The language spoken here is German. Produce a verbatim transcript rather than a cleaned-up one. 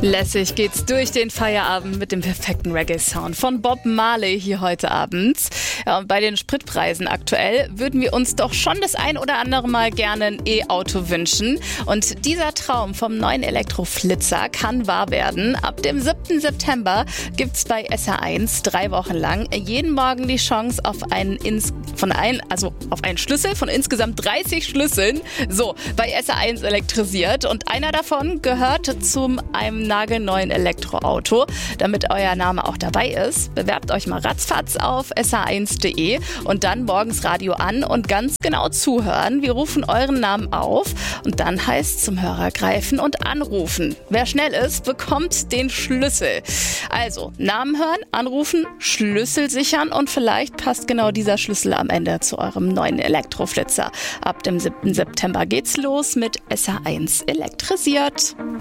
Lässig geht's durch den Feierabend mit dem perfekten Reggae-Sound von Bob Marley hier heute Abend. Ja, und bei den Spritpreisen aktuell würden wir uns doch schon das ein oder andere Mal gerne ein E-Auto wünschen. Und dieser Traum vom neuen Elektroflitzer kann wahr werden. Ab dem siebten September gibt's bei S R eins drei Wochen lang jeden Morgen die Chance auf einen, ins, von ein, also auf einen Schlüssel von insgesamt dreißig Schlüsseln. So, bei S R eins elektrisiert. Und einer davon gehört zum einem nagelneuen Elektroauto. Damit euer Name auch dabei ist, bewerbt euch mal ratzfatz auf s r eins punkt de und dann morgens Radio an und ganz genau zuhören. Wir rufen euren Namen auf und dann heißt zum Hörer greifen und anrufen. Wer schnell ist, bekommt den Schlüssel. Also Namen hören, anrufen, Schlüssel sichern und vielleicht passt genau dieser Schlüssel am Ende zu eurem neuen Elektroflitzer. Ab dem siebten September geht's los mit S R eins elektrisiert.